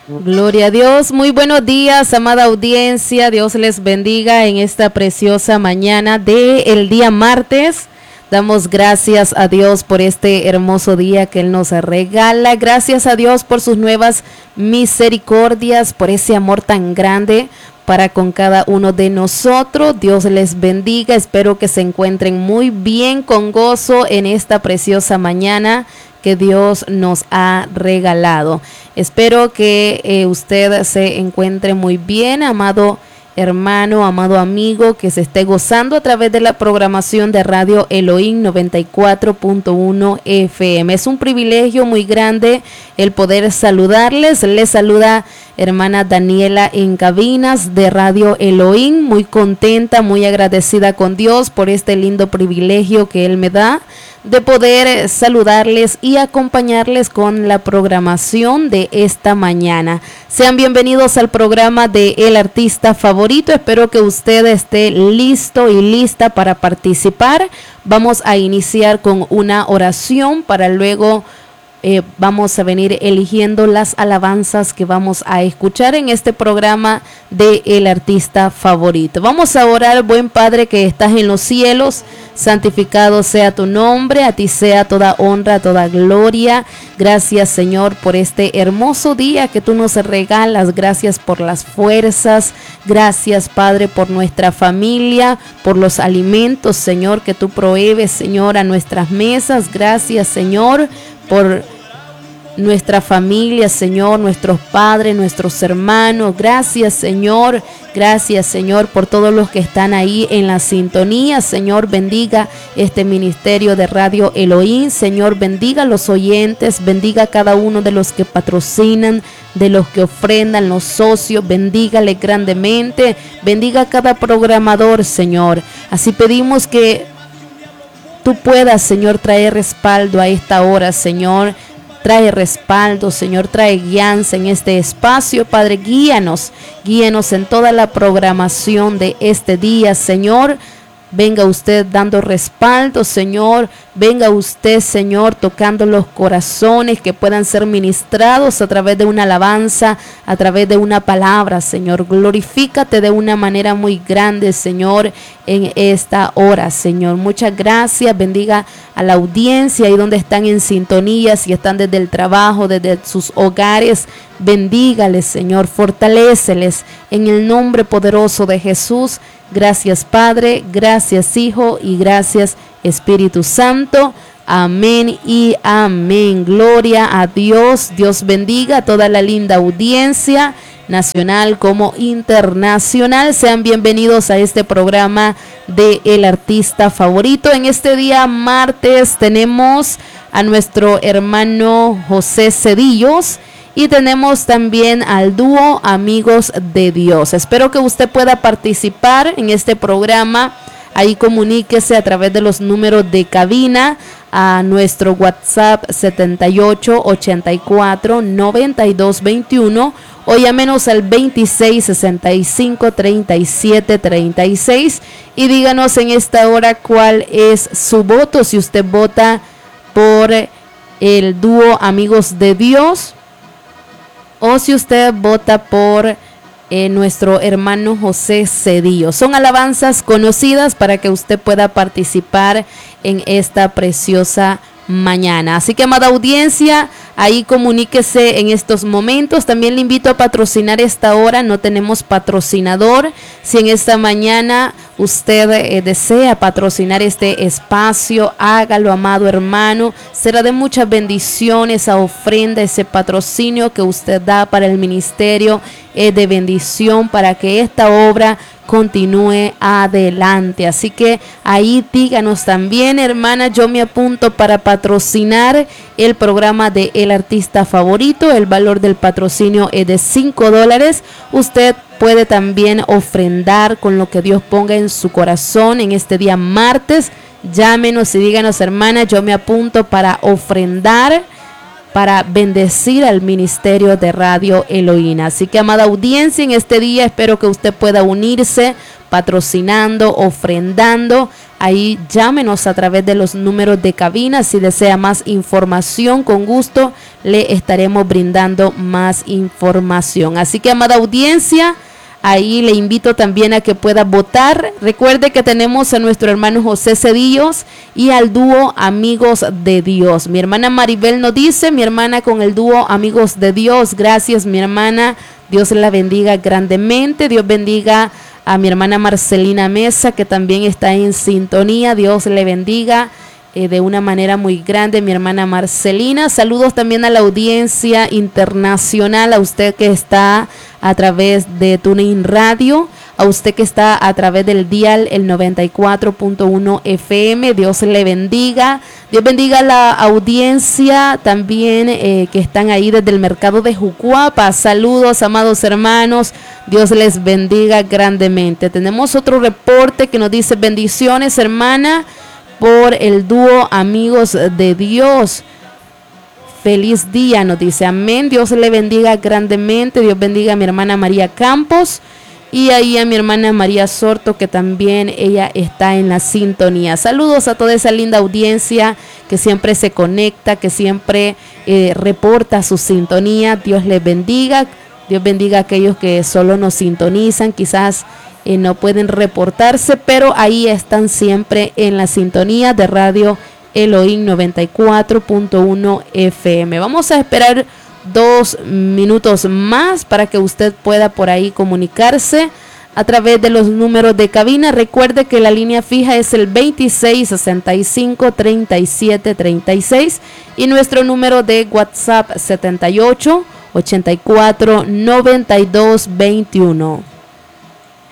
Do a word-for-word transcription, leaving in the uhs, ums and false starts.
Gloria a Dios, muy buenos días, amada audiencia, Dios les bendiga en esta preciosa mañana del día martes. Damos gracias a Dios por este hermoso día que Él nos regala, gracias a Dios por sus nuevas misericordias, por ese amor tan grande para con cada uno de nosotros. Dios les bendiga, espero que se encuentren muy bien, con gozo en esta preciosa mañana que Dios nos ha regalado. Espero que eh, usted se encuentre muy bien, amado hermano, amado amigo, que se esté gozando a través de la programación de Radio Elohim noventa y cuatro punto uno F M. Es un privilegio muy grande el poder saludarles. Les saluda hermana Daniela en cabinas de Radio Elohim, muy contenta, muy agradecida con Dios por este lindo privilegio que Él me da de poder saludarles y acompañarles con la programación de esta mañana. Sean bienvenidos al programa de El Artista Favorito. Espero que usted esté listo y lista para participar. Vamos a iniciar con una oración para luego Eh, vamos a venir eligiendo las alabanzas que vamos a escuchar en este programa de El Artista Favorito. Vamos a orar. Buen Padre que estás en los cielos, santificado sea tu nombre, a ti sea toda honra, toda gloria. Gracias, Señor, por este hermoso día que tú nos regalas. Gracias por las fuerzas, gracias, Padre, por nuestra familia, por los alimentos, Señor, que tú provees, Señor, a nuestras mesas. Gracias, Señor, por nuestra familia, Señor, nuestros padres, nuestros hermanos. Gracias, Señor, gracias, Señor, por todos los que están ahí en la sintonía. Señor, bendiga este ministerio de Radio Elohim. Señor, bendiga a los oyentes, bendiga a cada uno de los que patrocinan, de los que ofrendan, los socios. Bendígale grandemente, bendiga a cada programador, Señor. Así pedimos que tú puedas, Señor, traer respaldo a esta hora, Señor. Trae respaldo, Señor, trae guianza en este espacio. Padre, guíanos, guíanos en toda la programación de este día, Señor. Venga usted dando respaldo, Señor. Venga usted, Señor, tocando los corazones que puedan ser ministrados a través de una alabanza, a través de una palabra, Señor. Glorifícate de una manera muy grande, Señor, en esta hora, Señor. Muchas gracias. Bendiga a la audiencia ahí donde están en sintonía, si están desde el trabajo, desde sus hogares. Bendígales, Señor. Fortaléceles en el nombre poderoso de Jesús. Gracias, Padre, gracias, Hijo, y gracias, Espíritu Santo. Amén y amén. Gloria a Dios. Dios bendiga a toda la linda audiencia, nacional como internacional. Sean bienvenidos a este programa de El Artista Favorito. En este día martes tenemos a nuestro hermano José Cedillos. Y tenemos también al dúo Amigos de Dios. Espero que usted pueda participar en este programa. Ahí comuníquese a través de los números de cabina a nuestro WhatsApp setenta y ocho, ochenta y cuatro, noventa y dos veintiuno o llámenos al veintiséis, sesenta y cinco, treinta y siete, treinta y seis y díganos en esta hora cuál es su voto. Si usted vota por el dúo Amigos de Dios, o si usted vota por eh, nuestro hermano José Cedillo. Son alabanzas conocidas para que usted pueda participar en esta preciosa mañana. Así que, amada audiencia, ahí comuníquese en estos momentos. También le invito a patrocinar esta hora. No tenemos patrocinador. Si en esta mañana usted eh, desea patrocinar este espacio, hágalo, amado hermano. Será de muchas bendiciones esa ofrenda, ese patrocinio que usted da para el ministerio, es de bendición para que esta obra continúe adelante. Así que ahí díganos también, hermana, yo me apunto para patrocinar el programa de El Artista Favorito. El valor del patrocinio es de cinco dólares. Usted puede también ofrendar con lo que Dios ponga en su corazón en este día martes. Llámenos y díganos, hermana, yo me apunto para ofrendar para bendecir al ministerio de Radio Elohim. Así que, amada audiencia, en este día espero que usted pueda unirse patrocinando, ofrendando. Ahí llámenos a través de los números de cabina. Si desea más información, con gusto le estaremos brindando más información. Así que, amada audiencia, ahí le invito también a que pueda votar. Recuerde que tenemos a nuestro hermano José Cedillos y al dúo Amigos de Dios. Mi hermana Maribel nos dice, mi hermana con el dúo Amigos de Dios. Gracias, mi hermana. Dios la bendiga grandemente. Dios bendiga a mi hermana Marcelina Mesa, que también está en sintonía. Dios le bendiga eh, de una manera muy grande, mi hermana Marcelina. Saludos también a la audiencia internacional, a usted que está a través de TuneIn Radio, a usted que está a través del dial el noventa y cuatro punto uno F M. Dios le bendiga. Dios bendiga a la audiencia también eh, que están ahí desde el mercado de Jucuapa. Saludos, amados hermanos. Dios les bendiga grandemente. Tenemos otro reporte que nos dice bendiciones, hermana, por el dúo Amigos de Dios. Feliz día, nos dice. Amén. Dios le bendiga grandemente. Dios bendiga a mi hermana María Campos. Y ahí a mi hermana María Sorto, que también ella está en la sintonía. Saludos a toda esa linda audiencia que siempre se conecta, que siempre eh, reporta su sintonía. Dios les bendiga. Dios bendiga a aquellos que solo nos sintonizan, quizás eh, no pueden reportarse, pero ahí están siempre en la sintonía de Radio Elohim noventa y cuatro punto uno F M. Vamos a esperar dos minutos más para que usted pueda por ahí comunicarse a través de los números de cabina. Recuerde que la línea fija es el veintiséis sesenta y cinco treinta y siete treinta y seis y nuestro número de WhatsApp setenta y ocho ochenta y cuatro noventa y dos veintiuno.